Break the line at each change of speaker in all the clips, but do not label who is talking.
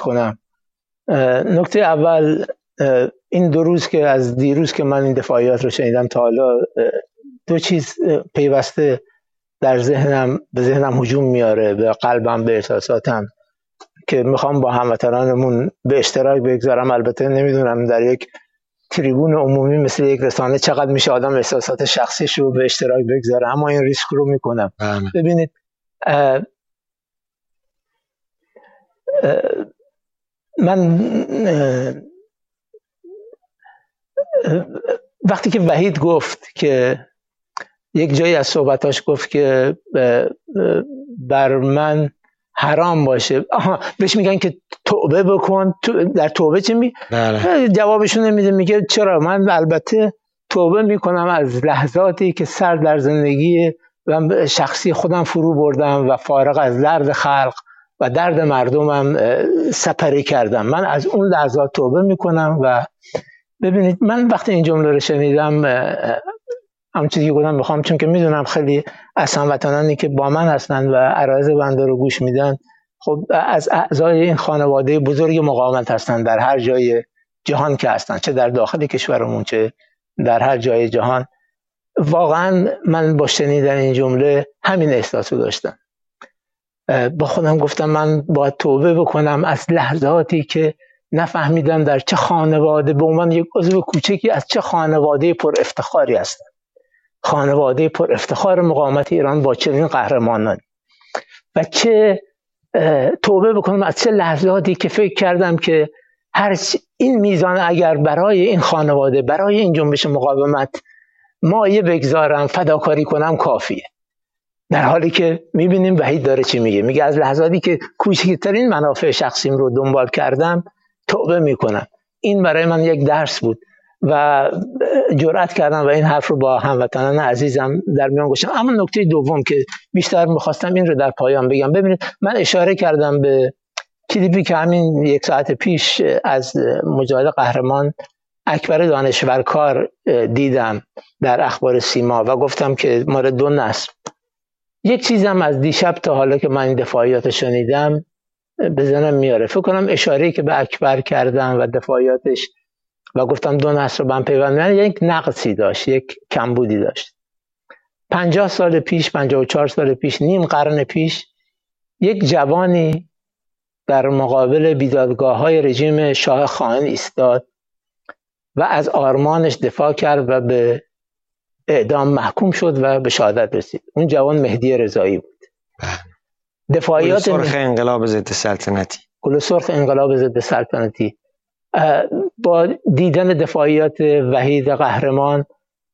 کنم. نکته اول، این 2 روز که از دیروز که من این دفاعیات رو شنیدم تا حالا 2 چیز پیوسته به ذهنم هجوم میاره، به قلبم، به احساساتم، که میخوام با هموطنانمون به اشتراک بگذارم. البته نمیدونم در یک تریبون عمومی مثل یک رسانه چقدر میشه آدم احساسات شخصیش رو به اشتراک بگذاره، اما این ریسک رو میکنم. ببینید، من وقتی که وحید گفت که یک جایی از صحبتاش گفت که بر من حرام باشه، بهش میگن که توبه بکن، در توبه چی جوابشون نمیده، میگه چرا؟ من البته توبه میکنم از لحظاتی که سر در زندگی و شخصی خودم فرو بردم و فارغ از درد خلق و درد مردمم سپری کردم. من از اون لحظات توبه میکنم. و ببینید، من وقتی این جمله رو شنیدم، همون چیزی که گفتم میخوام، چون که میدونم خیلی از هموطنانی که با من هستن و عرایض بنده رو گوش میدن، خب از اعضای این خانواده بزرگ مقاومت هستن در هر جای جهان که هستن، چه در داخل کشورمون چه در هر جای جهان. واقعا من با شنیدن این جمله همین احساس رو داشتم. با خودم گفتم من باید توبه بکنم از لحظاتی که نفهمیدم در چه خانواده، به عنوان یک عضو کوچکی، از چه خانواده پر افتخاری هستم. خانواده پر افتخار مقاومت ایران با چنین قهرمانانی. و چه توبه بکنم از چه لحظاتی که فکر کردم که این میزان اگر برای این خانواده، برای این جنبش مقاومت مایه بگذارم، فداکاری کنم، کافیه. در حالی که میبینیم وحید داره چی میگه. میگه از لحظاتی که کوچکترین منافع شخصیم رو دنبال کردم توبه میکنم. این برای من یک درس بود و جرأت کردم و این حرف رو با هموطنان عزیزم در میان گذاشتم. اما نکته دوم که بیشتر میخواستم این رو در پایان بگم، ببینید، من اشاره کردم به کلیپی که همین 1 ساعت پیش از مجاهد قهرمان اکبر دانشورکار دیدم در اخبار سیما و گفتم که مال 2 نسل. یک چیزم از دیشب تا حالا که من این دفاعیات شنیدم به ذهنم میاره. فکر کنم اشاره‌ای که به اکبر کردم و دفاعیاتش و گفتم 2 نسل رو به هم پیوند می‌کنن، یک نقصی داشت، یک کمبودی داشت. 50 سال پیش، 54 سال پیش، نیم قرن پیش، یک جوانی در مقابل بیدادگاه‌های رژیم شاه خائن ایستاد و از آرمانش دفاع کرد و به اعدام محکوم شد و به شهادت رسید. اون جوان مهدی رضایی بود. دفاعیات
گل سرخ انقلاب ضد سلطنتی.
گل سرخ انقلاب ضد سلطنتی. با دیدن دفاعیات وحید قهرمان،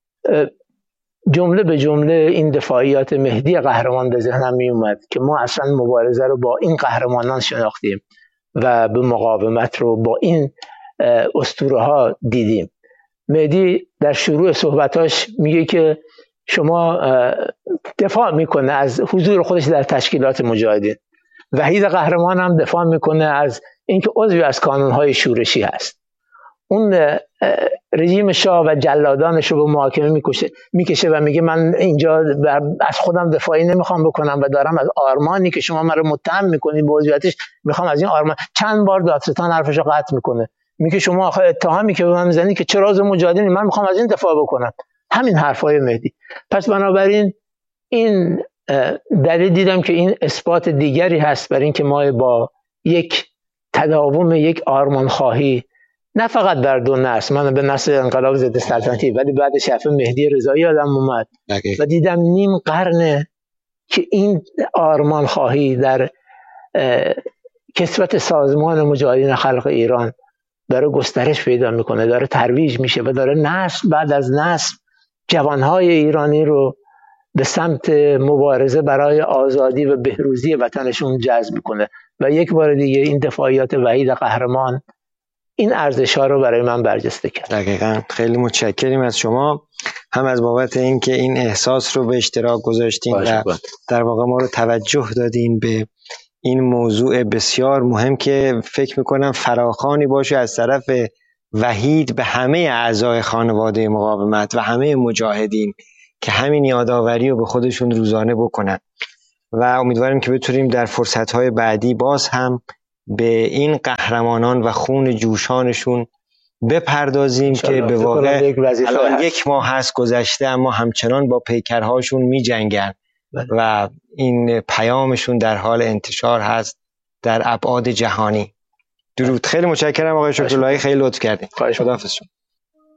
جمله به جمله این دفاعیات مهدی قهرمان به ذهنم می اومد که ما اصلا مبارزه رو با این قهرمانان شناختیم و به مقاومت رو با این اسطوره ها دیدیم. مهدی در شروع صحبتاش میگه که شما دفاع میکنه از حضور خودش در تشکیلات مجاهدین. وحید قهرمان هم دفاع میکنه از اینکه عضوی از کانونهای شورشی هست. اون رژیم شاه و جلادانش رو به محاکمه میکشه و میگه من اینجا از خودم دفاعی نمیخوام بکنم و دارم از آرمانی که شما من رو متهم میکنید به عضویتش میخوام از این آرمان. چند بار دادستان حرفش رو قطع میکنه، میگه شما آخه اتهامی که به من میزنید که چرا عضو مجاهدین، من میخوام از این دفاع بکنم. همین حرفای مهدی. پس بنابراین این دلیل دیدم که این اثبات دیگری هست بر این که ما با یک تداوم یک آرمان خواهی، نه فقط در 2 نسل، من به نسل انقلاب ضد سلطنتی ولی بعد شفت مهدی رضایی آدم اومد و دیدم نیم قرنه که این آرمان خواهی در کسوت سازمان مجاهدین خلق ایران داره گسترش پیدا میکنه، داره ترویج میشه و داره نسل بعد از نسل جوانهای ایرانی رو به سمت مبارزه برای آزادی و بهروزی وطنشون جذب میکنه. و یک بار دیگه این دفاعیات وحید قهرمان این ارزش‌ها رو برای من برجسته کرد.
دقیقاً. خیلی متشکریم از شما، هم از بابت اینکه این احساس رو به اشتراک گذاشتین و در واقع ما رو توجه دادین به این موضوع بسیار مهم که فکر میکنم فراخوانی باشه از طرف وحید به همه اعضای خانواده مقاومت و همه مجاهدین که همین یادآوری رو به خودشون روزانه بکنن و امیدواریم که بتونیم در فرصت‌های بعدی باز هم به این قهرمانان و خون جوشانشون بپردازیم که به واقع الان 1 ماه هست گذشته اما همچنان با پیکرهاشون می جنگن و این پیامشون در حال انتشار هست در ابعاد جهانی. درود. خیلی متشکرم آقای شکراللهی، خیلی لطف کردید. خداحافظ.